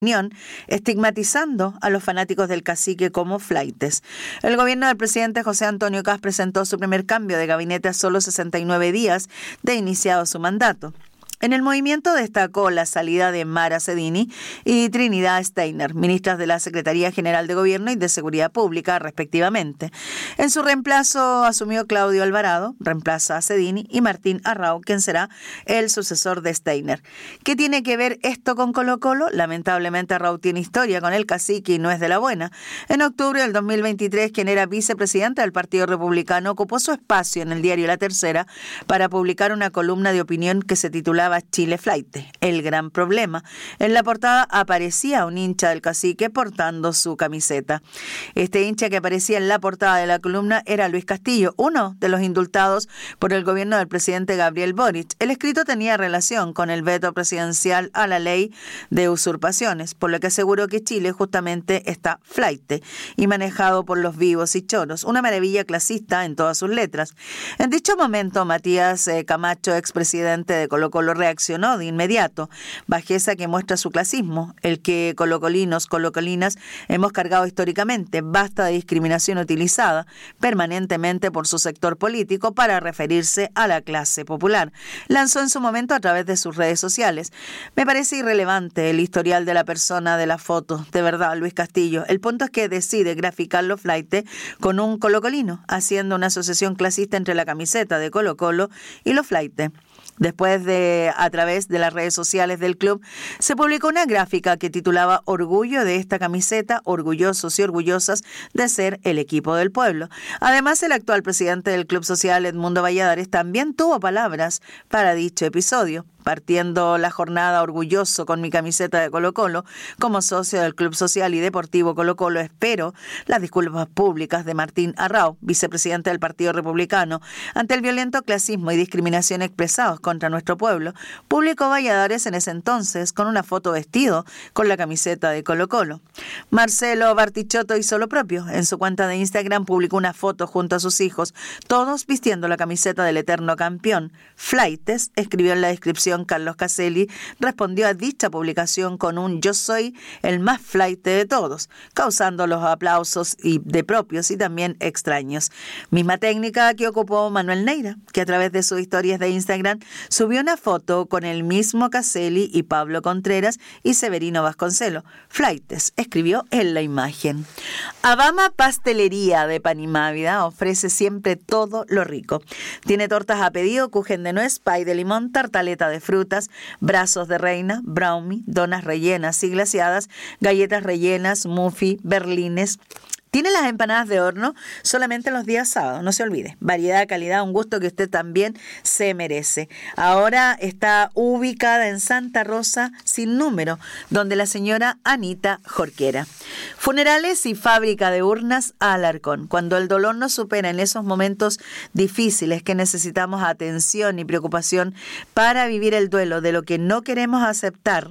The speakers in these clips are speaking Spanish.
estigmatizando a los fanáticos del cacique como flaites. El gobierno del presidente José Antonio Kast presentó su primer cambio de gabinete a solo 69 días de iniciado su mandato. En el movimiento destacó la salida de Mara Cedini y Trinidad Steiner, ministras de la Secretaría General de Gobierno y de Seguridad Pública, respectivamente. En su reemplazo asumió Claudio Alvarado, reemplaza a Cedini, y Martín Arrau, quien será el sucesor de Steiner. ¿Qué tiene que ver esto con Colo-Colo? Lamentablemente Arrau tiene historia con el cacique y no es de la buena. En octubre del 2023, quien era vicepresidente del Partido Republicano, ocupó su espacio en el diario La Tercera para publicar una columna de opinión que se titulaba Chile Flaite, el gran problema. En la portada aparecía un hincha del cacique portando su camiseta. Este hincha que aparecía en la portada de la columna era Luis Castillo, uno de los indultados por el gobierno del presidente Gabriel Boric. El escrito tenía relación con el veto presidencial a la ley de usurpaciones, por lo que aseguró que Chile justamente está flaite y manejado por los vivos y choros, una maravilla clasista en todas sus letras. En dicho momento, Matías Camacho, expresidente de Colo-Colo, reaccionó de inmediato, bajeza que muestra su clasismo, el que colocolinos, colocolinas hemos cargado históricamente. Basta de discriminación utilizada permanentemente por su sector político para referirse a la clase popular. Lanzó en su momento a través de sus redes sociales: me parece irrelevante el historial de la persona de la foto, de verdad, Luis Castillo. El punto es que decide graficar los flaites con un colocolino, haciendo una asociación clasista entre la camiseta de Colo-Colo y los flaites. Después a través de las redes sociales del club, se publicó una gráfica que titulaba Orgullo de esta camiseta, orgullosos y orgullosas de ser el equipo del pueblo. Además, el actual presidente del Club Social, Edmundo Valladares, también tuvo palabras para dicho episodio. Partiendo la jornada orgulloso con mi camiseta de Colo-Colo, como socio del Club Social y Deportivo Colo-Colo, espero las disculpas públicas de Martín Arrau, vicepresidente del Partido Republicano, ante el violento clasismo y discriminación expresados contra nuestro pueblo. Publicó Valladares en ese entonces con una foto vestido con la camiseta de Colo-Colo. Marcelo Bartichotto hizo lo propio. En su cuenta de Instagram publicó una foto junto a sus hijos, todos vistiendo la camiseta del eterno campeón. Flaites, escribió en la descripción Carlos Caselli, respondió a dicha publicación con un "yo soy el más flaite de todos", causando los aplausos de propios y también extraños. Misma técnica que ocupó Manuel Neira, que a través de sus historias de Instagram subió una foto con el mismo Caselli y Pablo Contreras y Severino Vasconcelos. Flaites, escribió en la imagen. Abama Pastelería de Panimávida ofrece siempre todo lo rico. Tiene tortas a pedido, kuchen de nuez, pay de limón, tartaleta de frutas, brazos de reina, brownie, donas rellenas y glaseadas, galletas rellenas, muffin, berlines. Tiene las empanadas de horno solamente los días sábados, no se olvide. Variedad, calidad, un gusto que usted también se merece. Ahora está ubicada en Santa Rosa sin número, donde la señora Anita Jorquera. Funerales y fábrica de urnas Alarcón. Cuando el dolor nos supera en esos momentos difíciles que necesitamos atención y preocupación para vivir el duelo de lo que no queremos aceptar,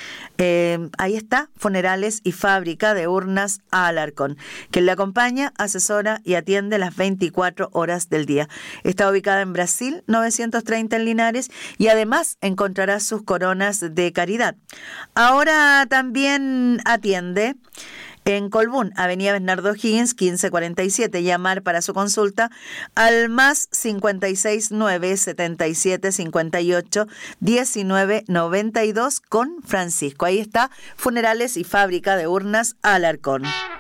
ahí está, Funerales y Fábrica de Urnas Alarcón, que le acompaña, asesora y atiende las 24 horas del día. Está ubicada en Brasil 930 en Linares y además encontrará sus coronas de caridad. Ahora también atiende en Colbún, Avenida Bernardo Higgins, 1547. Llamar para su consulta al más 569 77 58 19 92 con Francisco. Ahí está, Funerales y Fábrica de Urnas Alarcón.